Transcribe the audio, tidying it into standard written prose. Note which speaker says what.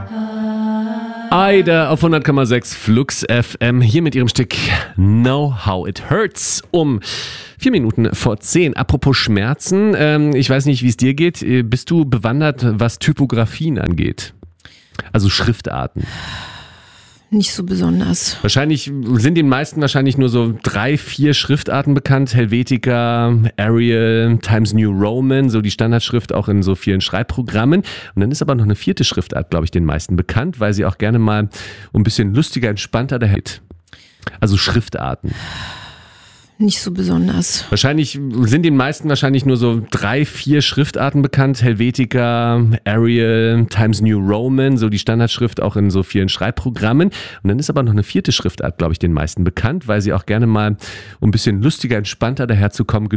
Speaker 1: Aida auf 100,6 Flux FM, hier mit ihrem Stück Know How It Hurts um 4 Minuten vor 10. Apropos Schmerzen, ich weiß nicht, wie es dir geht. Bist du bewandert, was Typografien angeht? Also Schriftarten.
Speaker 2: Nicht so besonders.
Speaker 1: Wahrscheinlich sind den meisten nur so 3, 4 Schriftarten bekannt. Helvetica, Arial, Times New Roman, so die Standardschrift auch in so vielen Schreibprogrammen. Und dann ist aber noch eine 4. Schriftart, glaube ich, den meisten bekannt, weil sie auch gerne mal ein bisschen lustiger, entspannter dahergeht. Also Schriftarten.
Speaker 2: Nicht so besonders.
Speaker 1: Wahrscheinlich sind den meisten nur so 3, 4 Schriftarten bekannt. Helvetica, Arial, Times New Roman, so die Standardschrift auch in so vielen Schreibprogrammen. Und dann ist aber noch eine 4. Schriftart, glaube ich, den meisten bekannt, weil sie auch gerne mal ein bisschen lustiger, entspannter daherzukommen